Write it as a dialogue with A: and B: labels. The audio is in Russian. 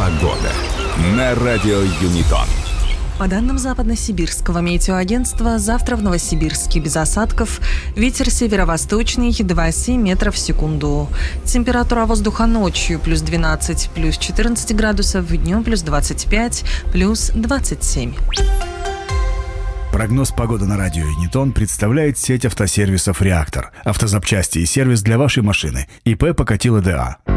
A: Погода на радио Юнитон.
B: По данным Западно-Сибирского метеоагентства, завтра в Новосибирске без осадков. Ветер северо-восточный 2,7 метров в секунду. Температура воздуха ночью плюс 12, плюс 14 градусов, днем плюс 25, плюс 27.
C: Прогноз погоды на радио Юнитон представляет сеть автосервисов «Реактор». Автозапчасти и сервис для вашей машины. ИП Покатило ДА.